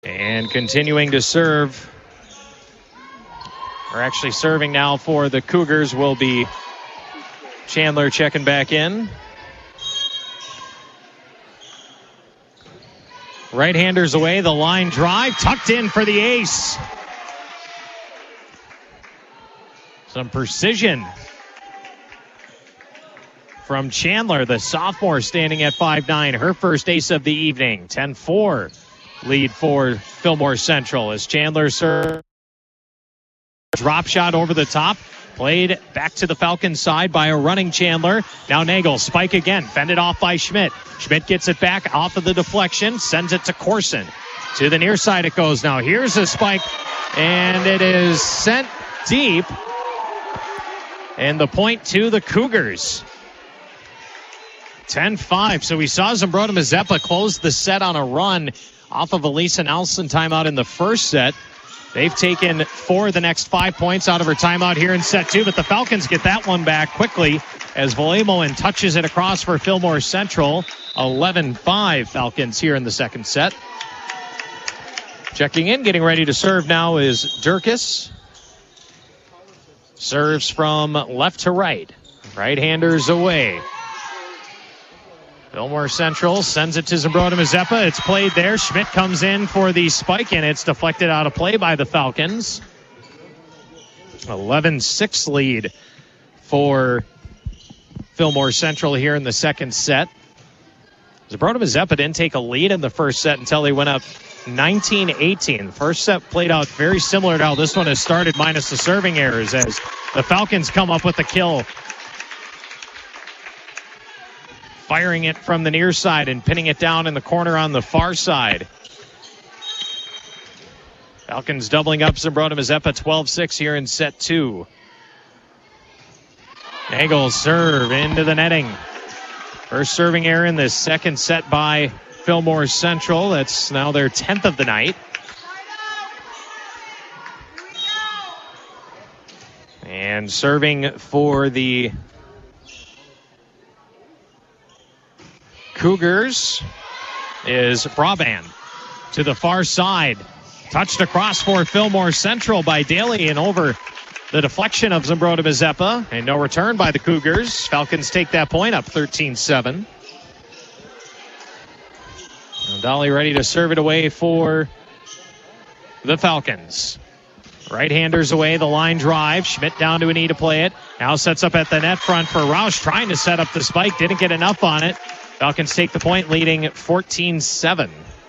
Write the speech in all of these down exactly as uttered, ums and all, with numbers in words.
And continuing to serve, or actually serving now for the Cougars, will be Chandler checking back in. Right-handers away, the line drive, tucked in for the ace. Some precision from Chandler, the sophomore, standing at five nine, her first ace of the evening. ten four lead for Fillmore Central as Chandler serves. Drop shot over the top. Played back to the Falcons side by a running Chandler. Now Nagel, spike again, fended off by Schmidt. Schmidt gets it back off of the deflection, sends it to Corson. To the near side it goes now. Here's a spike, and it is sent deep. And the point to the Cougars. ten five. So we saw Zumbrota Mazeppa close the set on a run off of Elisa Nelson timeout in the first set. They've taken four of the next five points out of her timeout here in set two, but the Falcons get that one back quickly as Vollemoen touches it across for Fillmore Central. eleven five Falcons here in the second set. Checking in, getting ready to serve now is Durkis. Serves from left to right. Right-handers away. Fillmore Central sends it to Zumbrota Mazeppa. It's played there. Schmidt comes in for the spike, and it's deflected out of play by the Falcons. eleven six lead for Fillmore Central here in the second set. Zumbrota Mazeppa didn't take a lead in the first set until they went up nineteen eighteen. The first set played out very similar to how this one has started, minus the serving errors, as the Falcons come up with the kill. Firing it from the near side and pinning it down in the corner on the far side. Falcons doubling up Zumbrota Mazeppa, twelve six here in set two. Nagel serve into the netting. First serving error in the second set by Fillmore Central. That's now their tenth of the night. And serving for the Cougars is Braband to the far side. Touched across for Fillmore Central by Daly and over the deflection of Zumbrota Mazeppa. And no return by the Cougars. Falcons take that point up thirteen seven. And Daly ready to serve it away for the Falcons. Right-handers away, the line drive. Schmidt down to a knee to play it. Now sets up at the net front for Roush, trying to set up the spike. Didn't get enough on it. Falcons take the point, leading fourteen seven.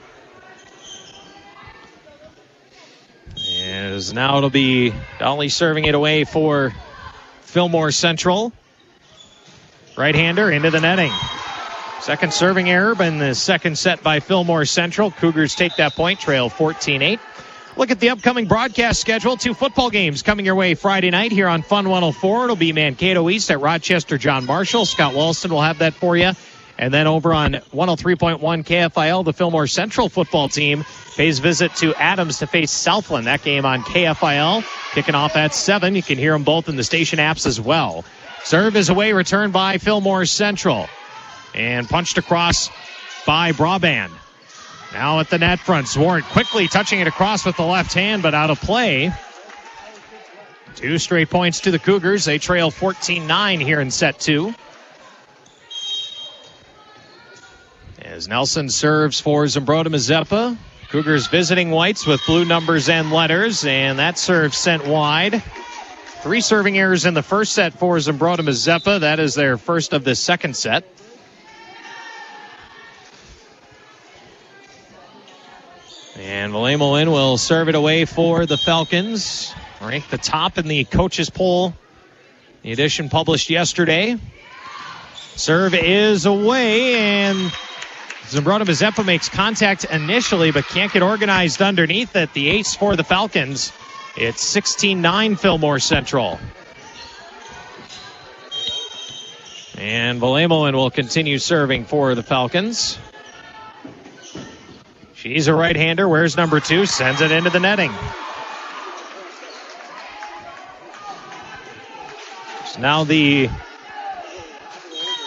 As now it'll be Daly serving it away for Fillmore Central. Right-hander into the netting. Second serving error in the second set by Fillmore Central. Cougars take that point, trail fourteen eight. Look at the upcoming broadcast schedule. Two football games coming your way Friday night here on Fun one oh four. It'll be Mankato East at Rochester John Marshall. Scott Walston will have that for you. And then over on one oh three point one K F I L, the Fillmore Central football team pays visit to Adams to face Southland. That game on K F I L, kicking off at seven. You can hear them both in the station apps as well. Serve is away, returned by Fillmore Central. And punched across by Braband. Now at the net front, Zwart quickly touching it across with the left hand, but out of play. Two straight points to the Cougars. They trail fourteen nine here in set two. As Nelson serves for Zumbrota Mazeppa. Cougars visiting whites with blue numbers and letters, and that serve sent wide. Three serving errors in the first set for Zumbrota Mazeppa. That is their first of the second set. And Vollemoen will serve it away for the Falcons. Ranked the top in the coaches poll, the edition published yesterday. Serve is away, and Zumbrota Mazeppa makes contact initially, but can't get organized underneath it. The ace for the Falcons. It's sixteen nine Fillmore Central. And Vollemoen will continue serving for the Falcons. She's a right-hander. Where's number two? Sends it into the netting. So now the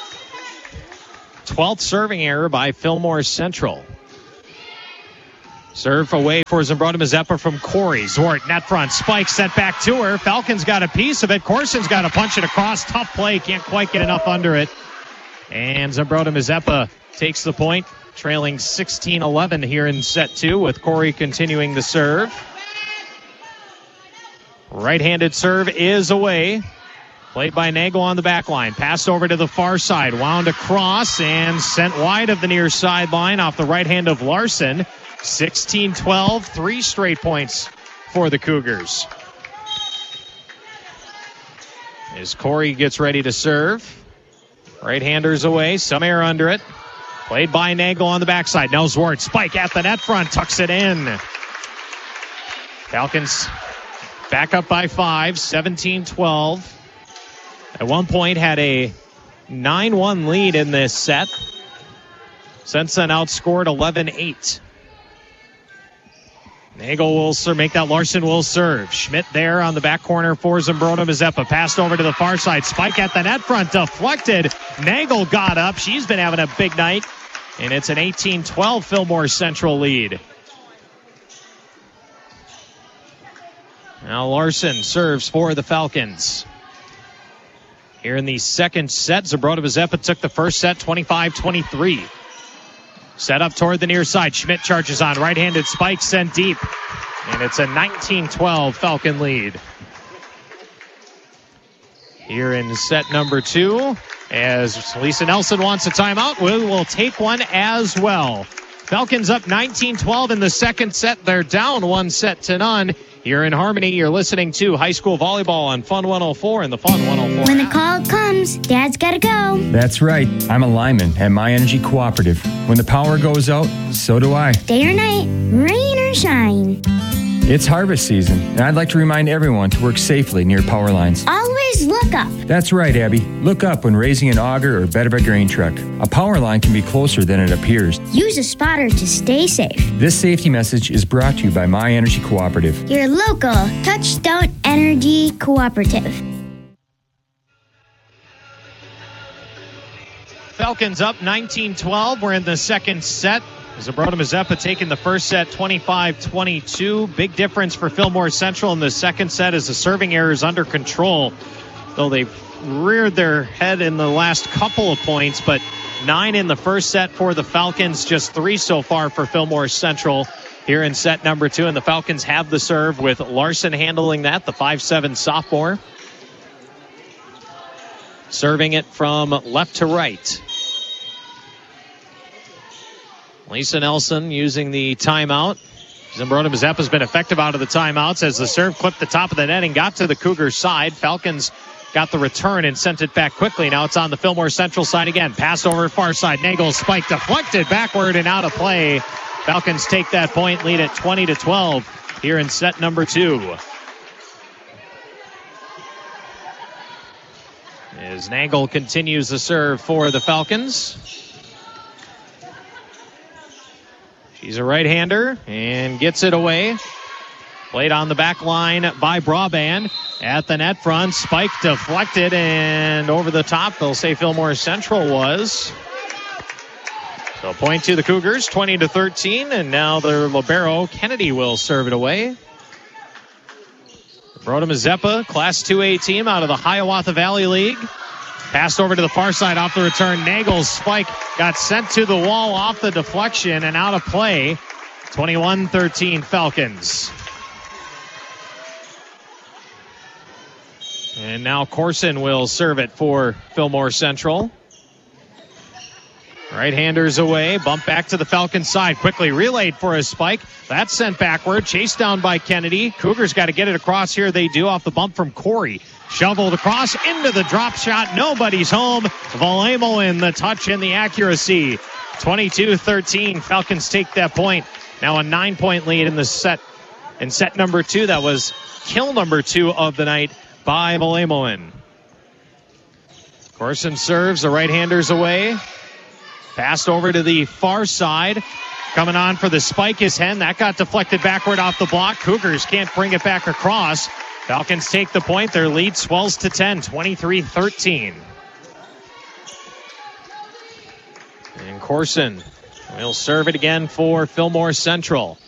twelfth serving error by Fillmore Central. Serve away for Zumbrota Mazeppa from Corey. Zwart, net front, spike sent back to her. Falcons got a piece of it. Corson's got to punch it across. Tough play, can't quite get enough under it. And Zumbrota Mazeppa takes the point, trailing sixteen eleven here in set two, with Corey continuing to serve. Right-handed serve is away. Played by Nagel on the back line. Passed over to the far side. Wound across and sent wide of the near sideline off the right hand of Larson. sixteen twelve, three straight points for the Cougars. As Corey gets ready to serve. Right-handers away. Some air under it. Played by Nagel on the backside. Now Zwart. Spike at the net front. Tucks it in. Falcons back up by five. seventeen twelve. At one point had a nine one lead in this set. Since then outscored eleven eight. Nagel will serve, make that. Larson will serve. Schmidt there on the back corner for Zumbrota Mazeppa. Passed over to the far side. Spike at the net front. Deflected. Nagel got up. She's been having a big night. And it's an eighteen twelve Fillmore Central lead. Now Larson serves for the Falcons. Here in the second set, Zumbrota Mazeppa took the first set twenty-five twenty-three. Set up toward the near side. Schmidt charges on. Right-handed spike sent deep. And it's a nineteen twelve Falcon lead. Here in set number two, as Lisa Nelson wants a timeout, we will take one as well. Falcons up nineteen twelve in the second set. They're down one set to none. Here in Harmony, you're listening to high school volleyball on Fun one oh four and the Fun one oh four. When the call comes, Dad's got to go. That's right. I'm a lineman at My Energy Cooperative. When the power goes out, so do I. Day or night, rain or shine. It's harvest season, and I'd like to remind everyone to work safely near power lines. Always look up. That's right, Abby. Look up when raising an auger or bed of a grain truck. A power line can be closer than it appears. Use a spotter to stay safe. This safety message is brought to you by My Energy Cooperative. Your local Touchstone Energy Cooperative. Falcons up nineteen twelve. We're in the second set. Zumbrota Mazeppa taking the first set twenty-five twenty-two. Big difference for Fillmore Central in the second set as the serving error is under control. Though they've reared their head in the last couple of points, but nine in the first set for the Falcons, just three so far for Fillmore Central here in set number two. And the Falcons have the serve with Larson handling that, the five seven sophomore. Serving it from left to right. Lisa Nelson using the timeout. Zumbrota Mazeppa's been effective out of the timeouts as the serve clipped the top of the net and got to the Cougars' side. Falcons got the return and sent it back quickly. Now it's on the Fillmore Central side again. Pass over far side. Nagel's spike deflected backward and out of play. Falcons take that point, lead at twenty to twelve here in set number two. As Nagel continues the serve for the Falcons. She's a right-hander and gets it away. Played on the back line by Brabant. At the net front, spike deflected and over the top. They'll say Fillmore Central was. So point to the Cougars, twenty to thirteen, and now their libero, Kennedy, will serve it away. Zumbrota Mazeppa, Class two A team out of the Hiawatha Valley League. Passed over to the far side off the return. Nagel's spike got sent to the wall off the deflection and out of play. twenty-one thirteen Falcons. And now Corson will serve it for Fillmore Central. Right-handers away. Bump back to the Falcons side. Quickly relayed for a spike. That's sent backward. Chased down by Kennedy. Cougars got to get it across here. They do off the bump from Corey. Shoveled across into the drop shot. Nobody's home. Valemo in the touch and the accuracy. twenty-two thirteen. Falcons take that point. Now a nine-point lead in the set. In set number two, that was kill number two of the night by Valemoen. Corson serves. The right-handers away. Passed over to the far side. Coming on for the spike is Hen. That got deflected backward off the block. Cougars can't bring it back across. Falcons take the point. Their lead swells to ten, twenty-three thirteen. And Corson will serve it again for Fillmore Central.